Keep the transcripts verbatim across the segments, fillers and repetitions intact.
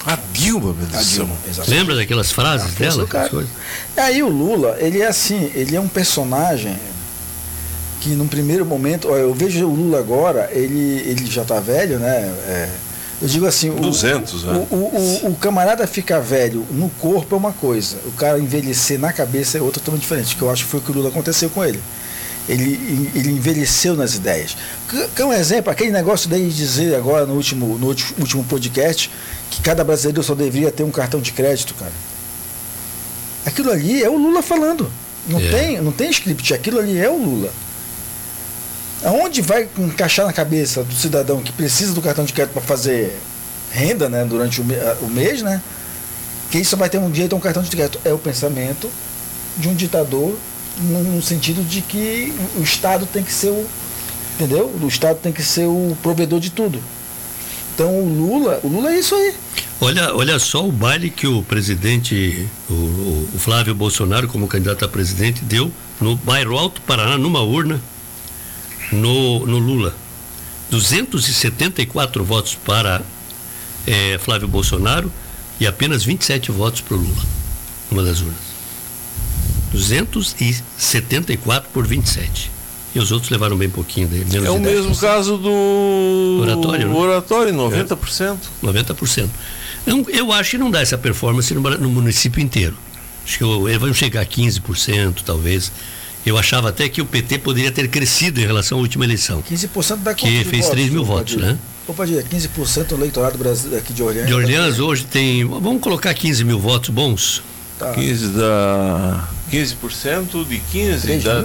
A Dilma, meu Deus. Dilma, lembra daquelas frases dela? Coisas? Aí o Lula, ele é assim, ele é um personagem que num primeiro momento, ó, eu vejo o Lula agora, ele, ele já está velho, né? É, eu digo assim, o, duzentos, né? o, o, o, o camarada ficar velho no corpo é uma coisa, o cara envelhecer na cabeça é outra totalmente diferente, que eu acho que foi o que o Lula aconteceu com ele. Ele, ele envelheceu nas ideias. Que um exemplo, aquele negócio daí de dizer agora no último, no último podcast que cada brasileiro só deveria ter um cartão de crédito, cara. Aquilo ali é o Lula falando. Não, é. tem, não tem script, aquilo ali é o Lula. Aonde vai encaixar na cabeça do cidadão que precisa do cartão de crédito para fazer renda, né, durante o, o mês, né? Que ele só vai ter um direito a um cartão de crédito. É o pensamento de um ditador, no sentido de que o Estado tem que ser o, entendeu? O Estado tem que ser o provedor de tudo. Então o Lula, o Lula é isso aí. Olha, olha só o baile que o presidente, o, o Flávio Bolsonaro, como candidato a presidente, deu no bairro Alto Paraná, numa urna, no, no Lula. duzentos e setenta e quatro votos para é, Flávio Bolsonaro e apenas vinte e sete votos para o Lula, numa das urnas. duzentos e setenta e quatro por vinte e sete. E os outros levaram bem pouquinho. Daí, menos é o mesmo caso do oratório, né? oratório, noventa por cento. É, noventa por cento. Eu, eu acho que não dá essa performance no, no município inteiro. Acho que eles vão chegar a quinze por cento, talvez. Eu achava até que o P T poderia ter crescido em relação à última eleição. quinze por cento da que fez três mil votos, né? Opa, quinze por cento do eleitorado do Brasil, aqui de Orleans. De Orleans hoje tem, vamos colocar quinze mil votos bons. Tá. quinze dá quinze por cento de quinze dá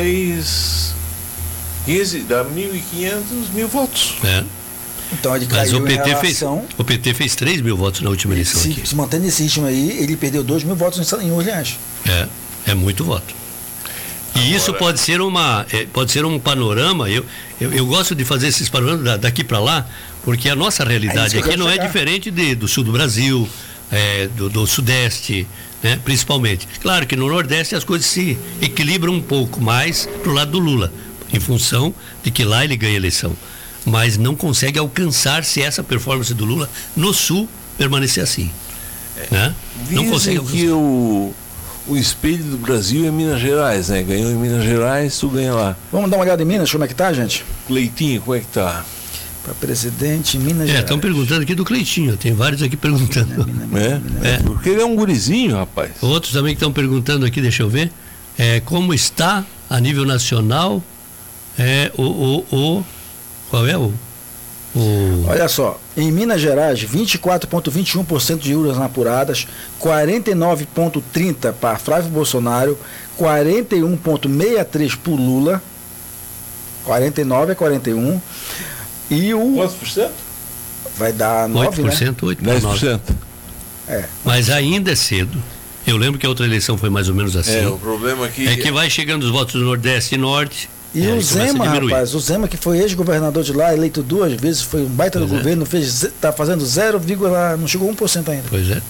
dez, quinze dá mil e quinhentos mil votos. É. Então ele Mas caiu o P T em fez, relação, o P T fez três mil votos na última eleição se, aqui. Se mantendo esse ritmo aí, ele perdeu dois mil votos em Orleans. É, é muito voto. E agora, isso pode ser uma, é, pode ser um panorama. Eu, eu, eu gosto de fazer esses panoramas da, daqui para lá, porque a nossa realidade é aqui não chegar. É diferente de, do sul do Brasil, é, do, do sudeste, né, principalmente. Claro que no Nordeste as coisas se equilibram um pouco mais pro lado do Lula, em função de que lá ele ganha a eleição. Mas não consegue alcançar, se essa performance do Lula no Sul permanecer assim. É, né? Não consegue alcançar. Que o, o espelho do Brasil é Minas Gerais, né? Ganhou em Minas Gerais, tu ganha lá. Vamos dar uma olhada em Minas, como é que tá, gente? Cleitinho, como é que tá? Para presidente em Minas é, Gerais. Estão perguntando aqui do Cleitinho, tem vários aqui perguntando. Mina, mina, é? mina, é, porque ele é um gurizinho, rapaz. Outros também que estão perguntando aqui, deixa eu ver, é, como está a nível nacional é, o, o, o qual é o, o... Olha só, em Minas Gerais, vinte e quatro vírgula vinte e um por cento de urnas apuradas, quarenta e nove vírgula trinta por cento para Flávio Bolsonaro, quarenta e um vírgula sessenta e três por cento para Lula, quarenta e nove a quarenta e um. E o... Quantos por cento? Vai dar nove, oito por cento, né? oito por cento, dez por cento. É. Mas ainda é cedo. Eu lembro que a outra eleição foi mais ou menos assim. É, o problema aqui é que vai chegando os votos do Nordeste e Norte. E é, o Zema, rapaz, o Zema que foi ex-governador de lá, eleito duas vezes, foi um baita pois do é. governo, fez, tá fazendo zero, não chegou a um por cento ainda. Pois é.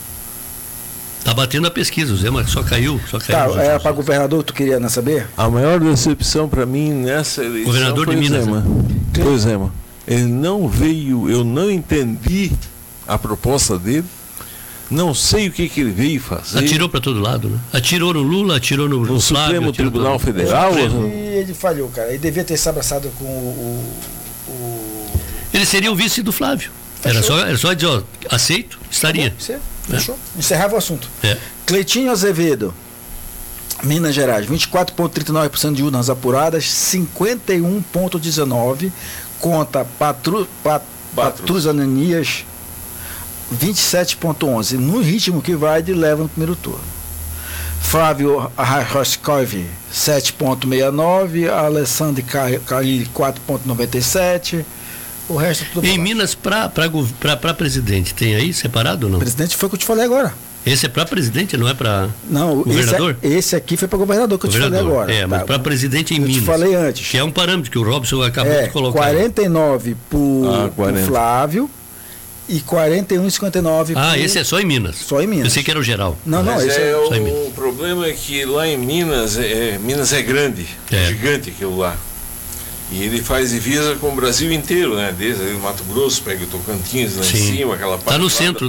Tá batendo a pesquisa, o Zema só caiu, só caiu. Tá, é para governador, tu queria não saber? A maior decepção para mim nessa eleição governador foi de Minas, o Zema. Né? Foi o Zema. Ele não veio, eu não entendi a proposta dele. Não sei o que, que ele veio fazer. Atirou para todo lado, né? Atirou no Lula, atirou no, no Flávio, Supremo Tribunal todo... Federal. E ele falhou, cara. Ele devia ter se abraçado com o... o... Ele seria o vice do Flávio. Era só, era só dizer, ó, aceito, estaria. Tá bom, fechou. É. Encerrava o assunto. É. Cleitinho Azevedo, Minas Gerais, vinte e quatro vírgula trinta e nove por cento de urnas apuradas, cinquenta e um vírgula dezenove por cento conta Patru, Pat, Patrus Ananias, vinte e sete vírgula onze por cento. No ritmo que vai, ele leva no primeiro turno. Flávio Roscoe, sete vírgula sessenta e nove, Alessandro Calil, quatro vírgula noventa e sete. O resto tudo. Em Minas, para presidente, tem aí separado ou não? Presidente foi o que eu te falei agora. Esse é para presidente, não é para governador? Esse, é, esse aqui foi para governador que eu governador, te falei agora. É, mas tá, para presidente em eu Minas. Eu te falei antes. Que é um parâmetro que o Robson acabou é, de colocar. quarenta e nove por ah, Flávio e quarenta e um vírgula cinquenta e nove Ah, por... esse é só em Minas. Só em Minas. Eu sei que era o geral. Não, não, mas esse é, é o, só em Minas. O problema é que lá em Minas, é, Minas é grande, é gigante aquilo lá. E ele faz divisa com o Brasil inteiro, né? Desde ali o Mato Grosso, pega o Tocantins lá Sim. em cima, aquela parte. Está no centro,